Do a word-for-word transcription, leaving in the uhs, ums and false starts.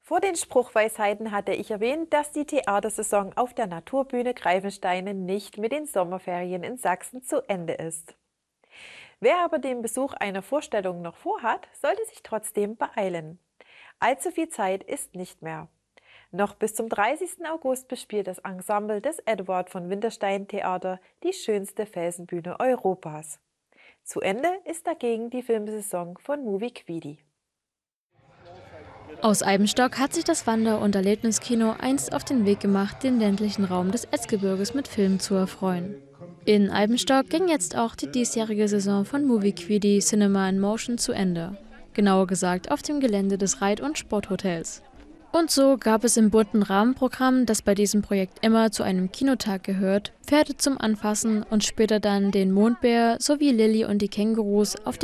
Vor den Spruchweisheiten hatte ich erwähnt, dass die Theatersaison auf der Naturbühne Greifensteine nicht mit den Sommerferien in Sachsen zu Ende ist. Wer aber den Besuch einer Vorstellung noch vorhat, sollte sich trotzdem beeilen. Allzu viel Zeit ist nicht mehr. Noch bis zum dreißigsten August bespielt das Ensemble des Eduard von Winterstein Theater die schönste Felsenbühne Europas. Zu Ende ist dagegen die Filmsaison von Movie Quidi. Aus Eibenstock hat sich das Wander- und Erlebniskino einst auf den Weg gemacht, den ländlichen Raum des Erzgebirges mit Filmen zu erfreuen. In Eibenstock ging jetzt auch die diesjährige Saison von Movie Quidi Cinema in Motion zu Ende. Genauer gesagt auf dem Gelände des Reit- und Sporthotels. Und so gab es im bunten Rahmenprogramm, das bei diesem Projekt immer zu einem Kinotag gehört, Pferde zum Anfassen und später dann den Mondbär sowie Lilli und die Kängurus auf dem